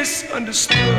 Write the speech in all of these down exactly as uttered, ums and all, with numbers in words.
misunderstood.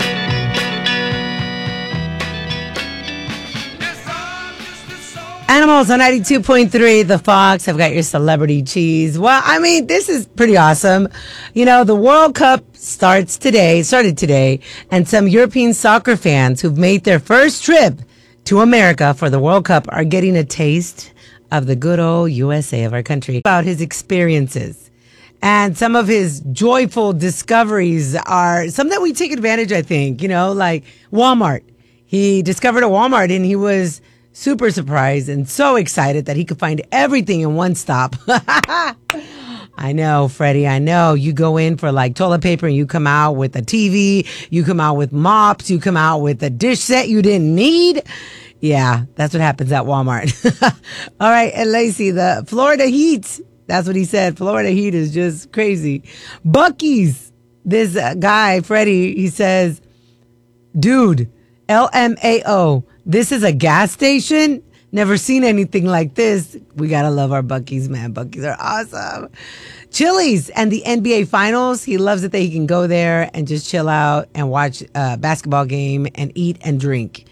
Animals on ninety-two point three, The Fox. I've got your celebrity cheese. Well, I mean, this is pretty awesome. You know, the World Cup starts today, started today, and some European soccer fans who've made their first trip to America for the World Cup are getting a taste of the good old U S A of our country. About his experiences. And some of his joyful discoveries are some that we take advantage, I think, you know, like Walmart. He discovered a Walmart and he was super surprised and so excited that he could find everything in one stop. I know, Freddie, I know. You go in for like toilet paper and you come out with a T V. You come out with mops. You come out with a dish set you didn't need. Yeah, that's what happens at Walmart. All right, and Lacey, the Florida heat. That's what he said. Florida heat is just crazy. Buc-ee's. This uh, guy, Freddie, he says, dude, L M A O. This is a gas station? Never seen anything like this. We gotta love our Buc-ee's, man. Buc-ee's are awesome. Chili's and the N B A Finals. He loves it that he can go there and just chill out and watch a basketball game and eat and drink.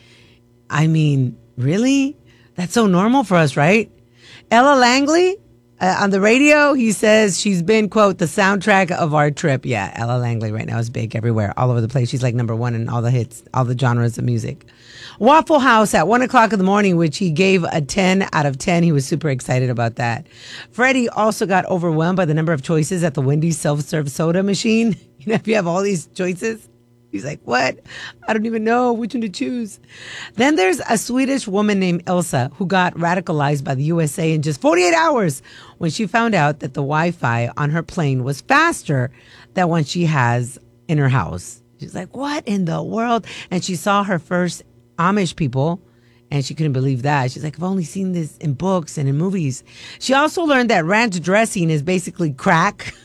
I mean, really? That's so normal for us, right? Ella Langley, uh, on the radio, he says she's been, quote, the soundtrack of our trip. Yeah, Ella Langley right now is big everywhere, all over the place. She's like number one in all the hits, all the genres of music. Waffle House at one o'clock in the morning, which he gave a ten out of ten. He was super excited about that. Freddie also got overwhelmed by the number of choices at the Wendy's self-serve soda machine. You know, if you have all these choices, he's like, what? I don't even know which one to choose. Then there's a Swedish woman named Elsa who got radicalized by the U S A in just forty-eight hours when she found out that the Wi-Fi on her plane was faster than what she has in her house. She's like, what in the world? And she saw her first Amish people, and she couldn't believe that. She's like, I've only seen this in books and in movies. She also learned that ranch dressing is basically crack.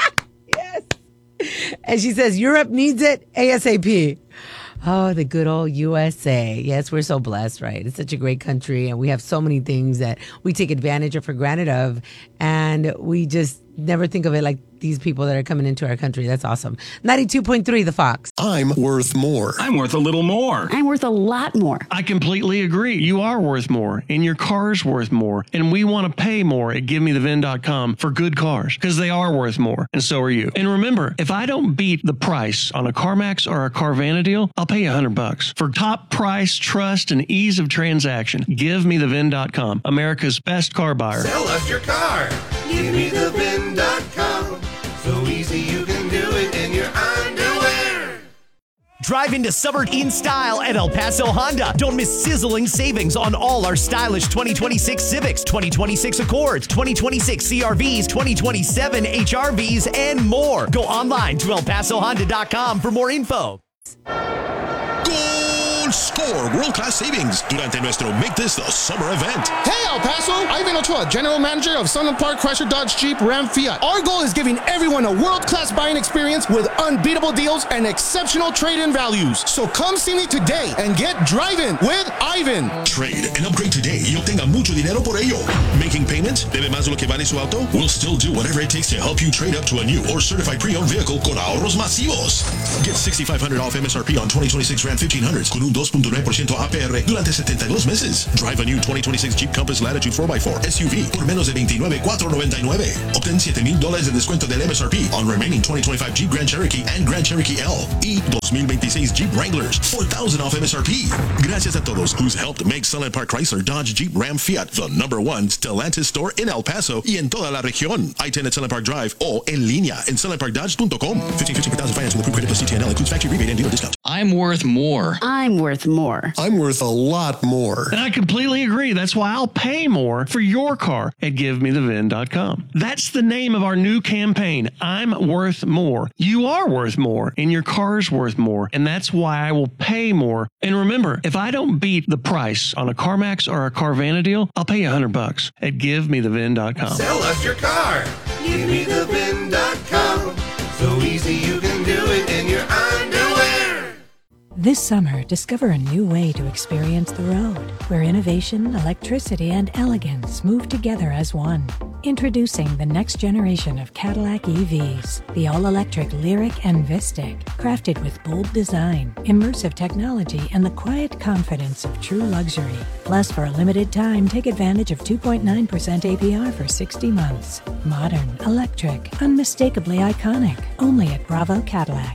Yes. And she says, Europe needs it ASAP. Oh, the good old U S A. Yes, we're so blessed, right? It's such a great country, and we have so many things that we take advantage or for granted of, and we just never think of it like these people that are coming into our country. That's awesome. ninety-two point three, The Fox. I'm worth more. I'm worth a little more. I'm worth a lot more. I completely agree. You are worth more, and your car's worth more, and we want to pay more at give me the vin dot com for good cars, because they are worth more, and so are you. And remember, if I don't beat the price on a CarMax or a Carvana deal, I'll pay you a hundred bucks. For top price, trust, and ease of transaction, give me the vin dot com, America's best car buyer. Sell us your car. give me the vin dot com. So easy you can do it in your underwear. Drive into summer in style at El Paso Honda. Don't miss sizzling savings on all our stylish twenty twenty-six Civics, twenty twenty-six Accords, twenty twenty-six C R Vs, twenty twenty-seven H R Vs, and more. Go online to el paso honda dot com for more info. Gold Score world-class savings durante nuestro Make This the Summer event. Hey, El Paso! Ivan Ochoa, General Manager of Sunland Park Chrysler Dodge Jeep Ram Fiat. Our goal is giving everyone a world-class buying experience with unbeatable deals and exceptional trade-in values. So come see me today and get driving with Ivan. Trade and upgrade today y obtenga mucho dinero por ello. Making payments? ¿Debe más de lo que vale su auto? We'll still do whatever it takes to help you trade up to a new or certified pre-owned vehicle con ahorros masivos. Get sixty-five hundred dollars off M S R P on twenty twenty-six Ram fifteen hundreds con un two point nine percent A P R durante setenta y dos meses. Drive a new twenty twenty-six Jeep Compass Latitude four by four S U V por menos de veintinueve mil cuatrocientos noventa y nueve. Obtén siete mil dólares de descuento del M S R P on remaining twenty twenty-five Jeep Grand Cherokee and Grand Cherokee L y twenty twenty-six Jeep Wranglers four thousand off M S R P. Gracias a todos who's helped make Sunland Park Chrysler Dodge Jeep Ram Fiat the number one Stellantis store in El Paso y en toda la región. I ten at Sunland Park Drive o en línea en sunland park dodge dot com. fifteen fifty per thousand finance with approved credit plus C T N L includes factory rebate and dealer discount. I'm worth more. I'm worth more. I'm worth a lot more. And I completely agree. That's why I'll pay more for your car at give me the vin dot com. That's the name of our new campaign. I'm worth more. You are worth more, and your car's worth more. And that's why I will pay more. And remember, if I don't beat the price on a CarMax or a Carvana deal, I'll pay you a hundred bucks at give me the vin dot com. Sell us your car. give me the vin dot com. So easy you can do it in your underwear. This summer, discover a new way to experience the road, where innovation, electricity, and elegance move together as one. Introducing the next generation of Cadillac E Vs, the all-electric Lyriq and Vistic, crafted with bold design, immersive technology, and the quiet confidence of true luxury. Plus, for a limited time, take advantage of two point nine percent A P R for sixty months. Modern, electric, unmistakably iconic. Only at Bravo Cadillac.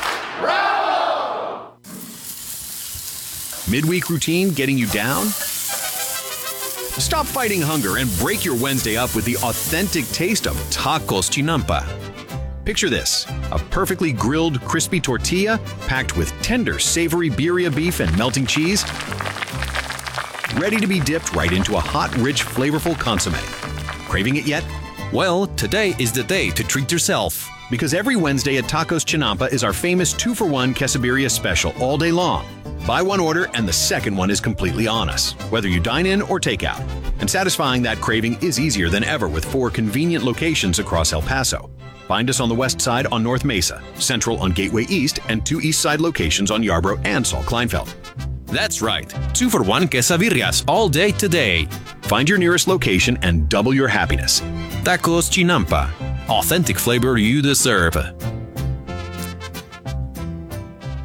Midweek routine getting you down? Stop fighting hunger and break your Wednesday up with the authentic taste of Tacos Chinampa. Picture this, a perfectly grilled, crispy tortilla packed with tender, savory birria beef and melting cheese, ready to be dipped right into a hot, rich, flavorful consomme. Craving it yet? Well, today is the day to treat yourself. Because every Wednesday at Tacos Chinampa is our famous two for one quesadilla special all day long. Buy one order and the second one is completely on us, whether you dine in or take out. And satisfying that craving is easier than ever with four convenient locations across El Paso. Find us on the west side on North Mesa, central on Gateway East, and two east side locations on Yarborough and Saul Kleinfeld. That's right. Two for one quesadillas all day today. Find your nearest location and double your happiness. Tacos Chinampa. Authentic flavor you deserve.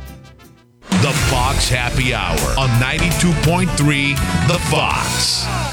The Fox Happy Hour on ninety-two point three The Fox.